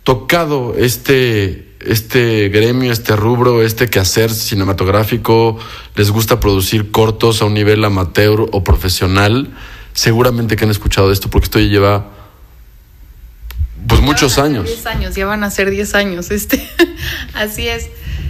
tocado este gremio, este rubro, este quehacer cinematográfico, les gusta producir cortos a un nivel amateur o profesional, seguramente que han escuchado de esto, porque esto ya lleva pues muchos años. 10 años, ya van a ser 10 años, así es.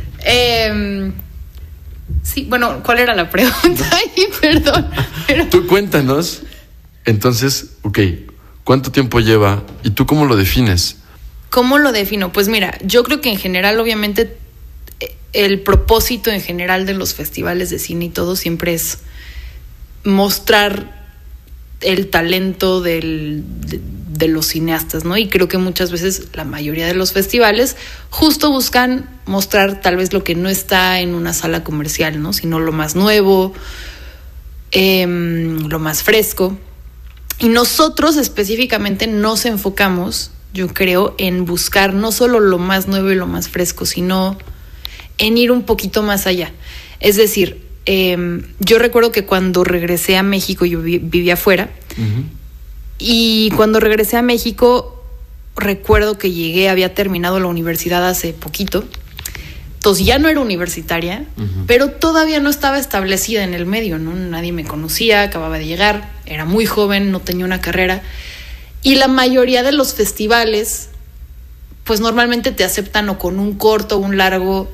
Sí, bueno, ¿cuál era la pregunta? Ay, perdón. Pero... Tú cuéntanos, entonces, ¿cuánto tiempo lleva y tú cómo lo defines? ¿Cómo lo defino? Pues mira, yo creo que en general, obviamente, el propósito en general de los festivales de cine y todo siempre es mostrar el talento de los cineastas, ¿no? Y creo que muchas veces la mayoría de los festivales justo buscan mostrar tal vez lo que no está en una sala comercial, ¿no? Sino lo más nuevo, lo más fresco. Y nosotros específicamente nos enfocamos, yo creo, en buscar no solo lo más nuevo y lo más fresco, sino en ir un poquito más allá. Es decir, yo recuerdo que cuando regresé a México, yo vivía afuera, y cuando regresé a México, recuerdo que llegué, había terminado la universidad hace poquito, entonces ya no era universitaria, pero todavía no estaba establecida en el medio, ¿no? Nadie me conocía, acababa de llegar, era muy joven, no tenía una carrera. Y la mayoría de los festivales, pues normalmente te aceptan o con un corto o un largo,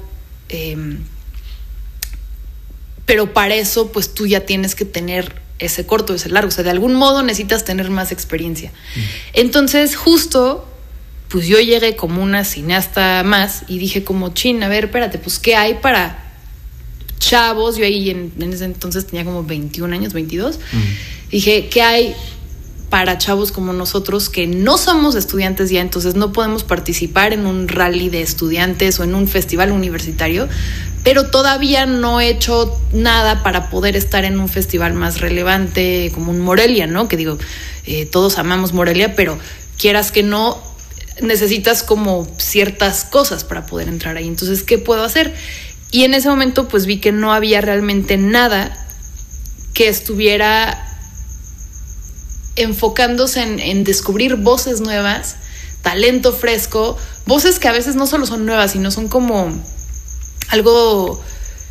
pero para eso, pues tú ya tienes que tener ese corto, ese largo. O sea, de algún modo necesitas tener más experiencia. Entonces, justo, pues yo llegué como una cineasta más y dije como, a ver, espérate, pues ¿qué hay para chavos? Yo ahí en ese entonces tenía como 21 años, 22. Dije, ¿qué hay para chavos como nosotros que no somos estudiantes ya, entonces no podemos participar en un rally de estudiantes o en un festival universitario, pero todavía no he hecho nada para poder estar en un festival más relevante como un Morelia, ¿no? Que digo, todos amamos Morelia, pero quieras que no, necesitas como ciertas cosas para poder entrar ahí. Entonces, ¿qué puedo hacer? Y en ese momento pues vi que no había realmente nada que estuviera enfocándose en descubrir voces nuevas, talento fresco, voces que a veces no solo son nuevas, sino son como algo,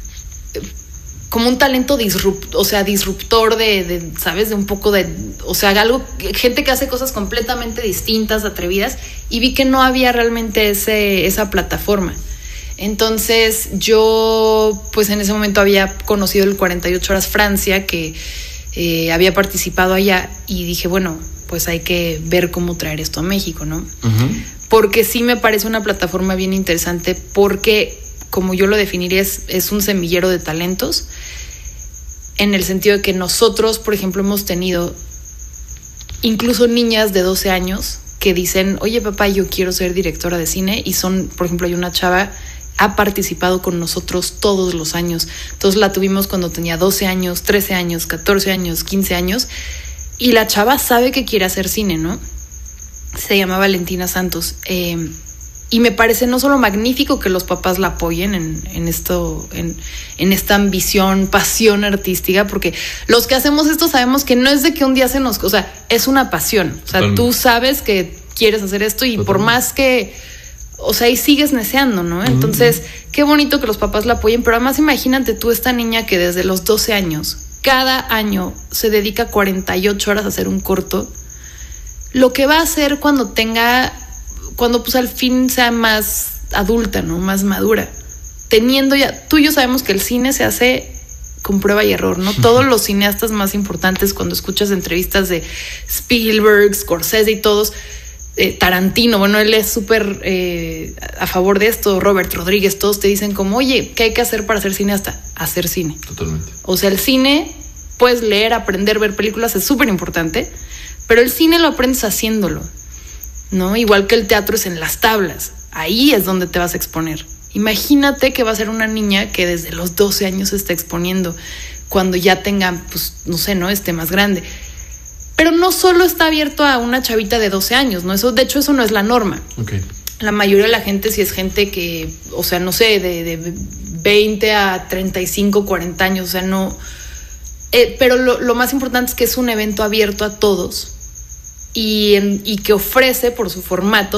como un talento disruptor de ¿sabes? De un poco de, o sea, algo, gente que hace cosas completamente distintas, atrevidas, y vi que no había realmente esa plataforma. Entonces yo, pues en ese momento había conocido el 48 Horas Francia, que había participado allá, y dije, bueno, pues hay que ver cómo traer esto a México, ¿no? Porque sí me parece una plataforma bien interesante, porque como yo lo definiría, es un semillero de talentos, en el sentido de que nosotros, por ejemplo, hemos tenido incluso niñas de 12 años que dicen, oye papá, yo quiero ser directora de cine, y son, por ejemplo, hay una chava, ha participado con nosotros todos los años. Entonces la tuvimos cuando tenía 12 años, 13 años, 14 años, 15 años, y la chava sabe que quiere hacer cine, ¿no? Se llama Valentina Santos. Y me parece no solo magnífico que los papás la apoyen en esta ambición, pasión artística, porque los que hacemos esto sabemos que no es de que un día o sea, es una pasión. O sea, totalmente. Tú sabes que quieres hacer esto y totalmente. Por más que, o sea, y sigues neceando, ¿no? Entonces, qué bonito que los papás la apoyen, pero además imagínate tú esta niña que desde los 12 años, cada año se dedica 48 horas a hacer un corto, lo que va a hacer cuando pues al fin sea más adulta, ¿no? Más madura. Teniendo ya, tú y yo sabemos que el cine se hace con prueba y error, ¿no? Todos los cineastas más importantes, cuando escuchas entrevistas de Spielberg, Scorsese y todos, Tarantino, bueno, él es súper a favor de esto, Robert Rodríguez, todos te dicen como, oye, ¿qué hay que hacer para ser cineasta? Hacer cine. Totalmente. O sea, el cine, puedes leer, aprender, ver películas, es súper importante, pero el cine lo aprendes haciéndolo, ¿no? Igual que el teatro es en las tablas, ahí es donde te vas a exponer. Imagínate que va a ser una niña que desde los 12 años se está exponiendo, cuando ya tenga, pues, no sé, ¿no? Esté más grande. Pero no solo está abierto a una chavita de 12 años, ¿no? Eso, de hecho, eso no es la norma. Okay. La mayoría de la gente sí es gente que, o sea, no sé, de 20 a 35, 40 años, o sea, no... pero lo más importante es que es un evento abierto a todos y que ofrece por su formato